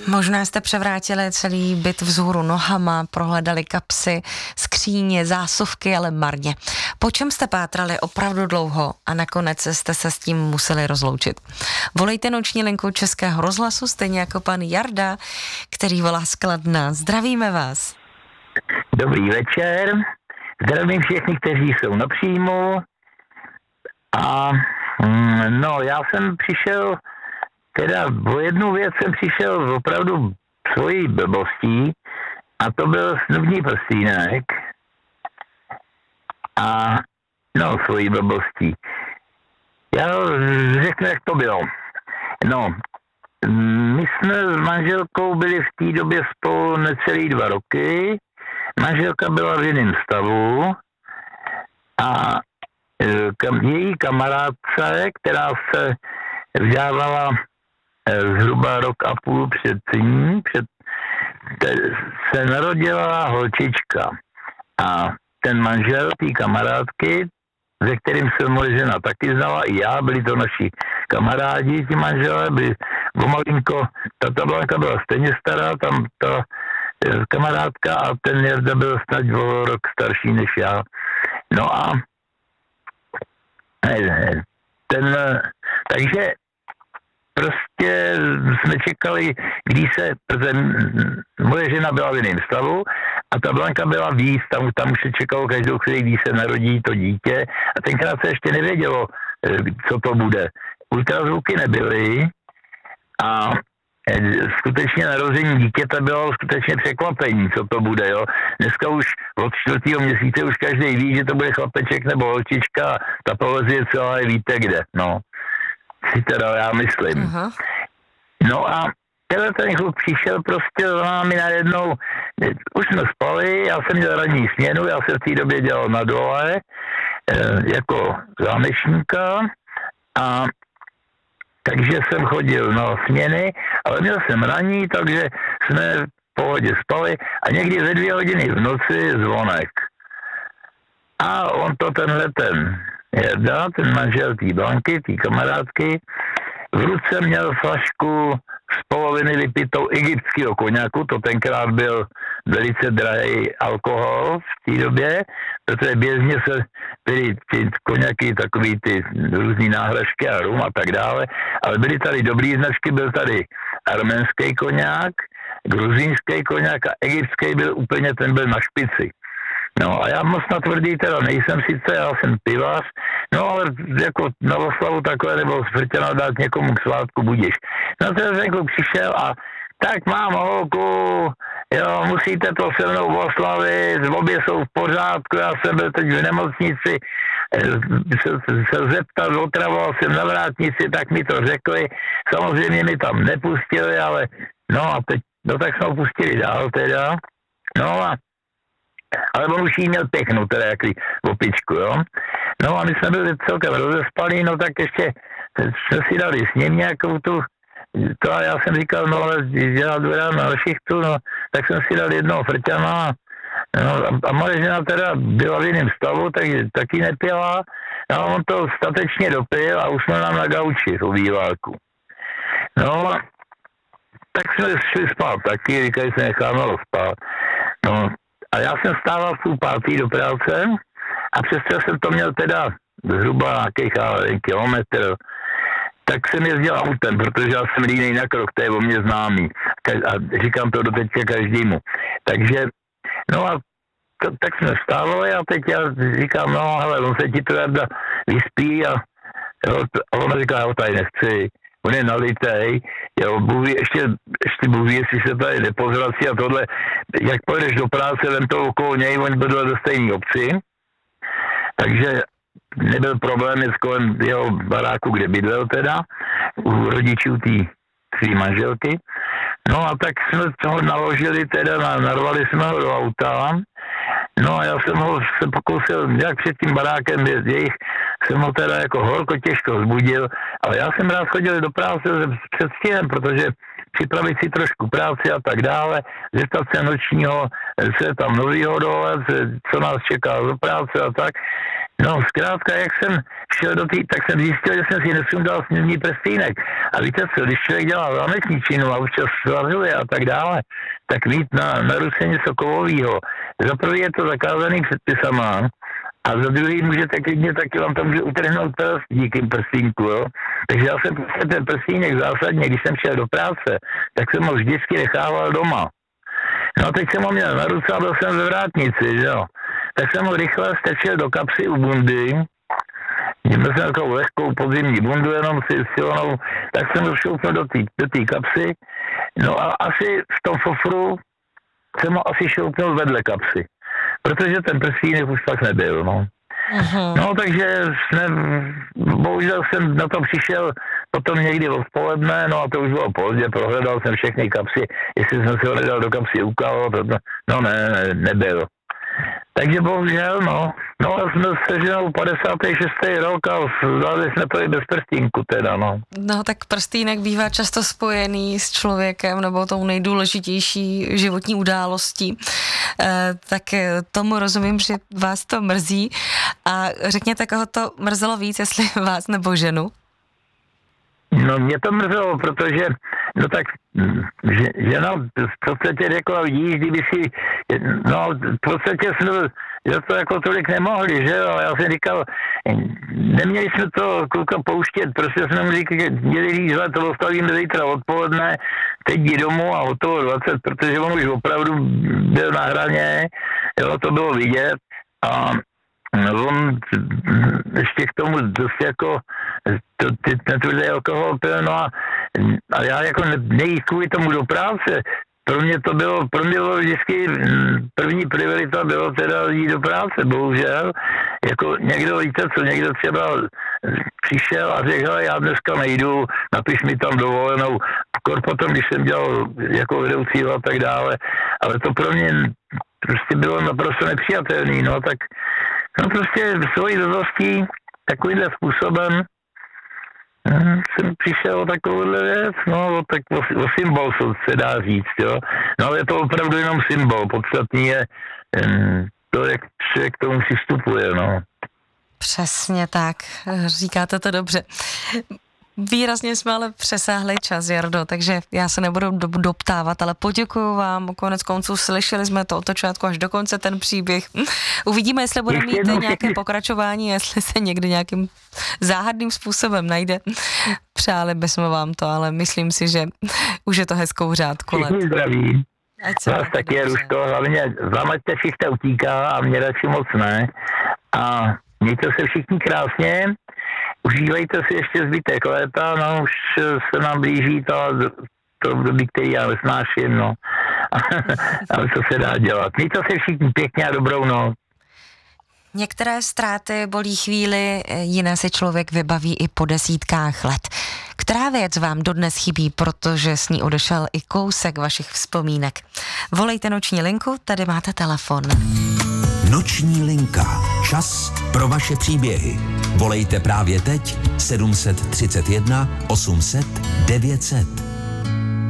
Možná jste převrátili celý byt vzhůru nohama, prohledali kapsy, skříně, zásuvky, ale marně. Po čem jste pátrali opravdu dlouho a nakonec jste se s tím museli rozloučit? Volejte noční linku Českého rozhlasu, stejně jako pan Jarda, který volá z Kladna. Zdravíme vás. Dobrý večer, zdravím všechny, kteří jsou na příjmu. A já jsem přišel, teda o jednu věc jsem přišel opravdu svojí blbostí, a to byl snubní prstínek. A svojí blbostí. Já řeknu, jak to bylo. My jsme s manželkou byli v té době spolu necelý 2 roky. Manželka byla v jiném stavu a její kamarádce, která se vzdávala zhruba 1,5 roku před ní, se narodila holčička. A ten manžel té kamarádky, se kterým se moje žena taky znala, i já, byli to naši kamarádi, ti manželé, byli pomalinko, ta Blanka byla stejně stará, tam ta kamarádka, a ten Jarda byl snad o rok starší než já. Takže prostě jsme čekali, protože moje žena byla v jiném stavu a ta Blanka byla víc, tam už se čekalo každou chvíli, když se narodí to dítě, a tenkrát se ještě nevědělo, co to bude. Ultrazvuky nebyly a skutečně narození dítěte bylo skutečně překvapení, co to bude, jo. Dneska už od 4. měsíce už každý ví, že to bude chlapeček nebo holčička, ta polezie celá je víte kde, si teda já myslím. Aha. A ten kluk přišel prostě za námi najednou, už jsme spali, já jsem měl ranní směnu, já jsem v té době dělal na dole, jako zámečníka, a takže jsem chodil na směny, ale měl jsem ranní, takže jsme v pohodě spali a někdy ve 2 hodiny v noci zvonek. A on to ten Jarda, ten manžel té Blanky, té kamarádky, v ruce měl flašku z poloviny vypitou egyptského koněku, to tenkrát byl velice drahý alkohol v té době, protože běžně se byly ty koněky, takový ty různý náhražky a rum a tak dále, ale byly tady dobrý značky, byl tady arménský koněk, gruzínský koněk a egyptský ten byl na špici. A já moc na tvrdý teda nejsem sice, já jsem pivař, ale jako na oslavu takové nebo zvrtěno dát někomu k svátku budíš. Ten kluk přišel a tak mám holku, jo, musíte to se mnou oslavit, obě jsou v pořádku, já jsem byl teď v nemocnici, se zeptat, otravoval jsem na vrátnici, tak mi to řekli, samozřejmě mi tam nepustili, ale tak jsme ho pustili dál teda, ale on už jí měl pěknou, teda jaký opičku, jo. A my jsme byli celkem rozespalí, tak ještě jsme si dali s ním nějakou to a já jsem říkal, ale já jdu rád na šichtu, tak jsem si dal jednoho frťana, a moje žena teda byla v jiném stavu, takže taky nepila, a on to statečně dopil a usnul nám na gauči v obýváku. Tak jsme šli spát taky, říkali jsme, necháme ho spát. A já jsem stával v 4:30 do práce a přesto jsem to měl teda zhruba nějakých kilometr, tak jsem jezdil autem, protože já jsem línej na krok, to je o mě známý. A říkám to doteďka každému. Takže, tak jsme vstávali a teď já říkám, hele, on se ti to Jarda vyspí a on říká, já tady nechci. On je nalitej, jo, ještě Bůh ví, jestli se tady nepozrací a tohle, jak pojedeš do práce, vem to okolo něj, on bydlel do stejné obci, takže nebyl problém jet kolem jeho baráku, kde bydlel teda, u rodičů té svý manželky. A tak jsme toho naložili teda, narvali jsme ho do auta, a já jsem ho se pokusil, jak před tím barákem jejich, jsem ho teda jako horko těžko vzbudil, ale já jsem rád chodil do práce před stihem, protože připravit si trošku práci a tak dále, zeptat se nočního, co je tam novýho dole, co nás čeká do práce a tak. No, zkrátka, jak jsem šel tak jsem zjistil, že jsem si nesundal snědní prstýnek. A víte co, když člověk dělá zámečničinu a občas svazuje a tak dále, tak mít na ruce něco kovového. Za prvý je to zakázaný předpisama, a za druhý můžete klidně taky vám tam může utrhnout prst díky prstínku, jo. Takže já jsem prostě ten prstínek zásadně, když jsem šel do práce, tak jsem ho vždycky nechával doma. No teď jsem ho měl na ruce a byl jsem ve vrátnici, jo. Tak jsem ho rychle strčil do kapsy u bundy, měl jsem takovou lehkou podzimní bundu, jenom si silonou, tak jsem ho šoupnul do té kapsy, no a asi v tom fofru jsem ho asi šoupnul vedle kapsy, protože ten prstínek už pak nebyl, no. Uh-huh. No, takže bohužel jsem na to přišel potom někdy odpoledne, no a to už bylo pozdě, prohledal jsem všechny kapsy, jestli jsem si ho nedal do kapsy úkal, no nebyl. Takže bohužel, no a jsme se ženou 56. rok a zvládli jsme to i bez prstínku teda, no. No tak prstínek bývá často spojený s člověkem nebo tou nejdůležitější životní událostí, tak tomu rozumím, že vás to mrzí a řekněte, koho to mrzelo víc, jestli vás nebo ženu? No mě to mrzelo, protože no tak žena v podstatě řekla, vidíš, kdyby si, no v podstatě jsme to jako tolik nemohli, že jo, ale já jsem říkal, neměli jsme to kluka pouštět, prostě jsme mu měli říct, že to ostavíme zítra odpoledne, teď jdi domů a hotovo 20, protože on už opravdu byl na hraně, jo, to bylo vidět a on ještě k tomu dost jako netvrdý alkohol pil, no a já jako nejít kvůli tomu do práce. Pro mě bylo vždycky první priorita bylo teda jít do práce, bohužel. Jako někdo třeba přišel a řekl, já dneska nejdu, napiš mi tam dovolenou. Potom, když jsem dělal jako vedoucího a tak dále, ale to pro mě prostě bylo naprosto nepřijatelný, no tak no prostě svojí dozostí takovýmhle způsobem jsem přišel o takovouhle věc, no tak o symbol se dá říct, jo. No ale je to opravdu jenom symbol, podstatný je to, jak člověk k tomu přistupuje, no. Přesně tak, říkáte to dobře. Výrazně jsme ale přesáhli čas, Jardo, takže já se nebudu doptávat, ale poděkuju vám, konec konců slyšeli jsme to od začátku až do konce ten příběh. Uvidíme, jestli bude mít nějaké pokračování, jestli se někdy nějakým záhadným způsobem najde. Přáli bychom vám to, ale myslím si, že už je to hezkou řádku let. Všichni zdraví. Vás taky je, Ruško, hlavně zámaďte všichni utíká a mě radši moc ne. A mějte se všichni krásně. Užívejte si ještě zbytek léta, no už se nám blíží to období, který já nesnáším, no. Ale co se dá dělat. Mějte se všichni pěkně a dobrou noc. Některé ztráty bolí chvíli, jiné si člověk vybaví i po desítkách let. Která věc vám dodnes chybí, protože s ní odešel i kousek vašich vzpomínek? Volejte noční linku, tady máte telefon. Noční linka. Čas pro vaše příběhy. Volejte právě teď 731 800 900.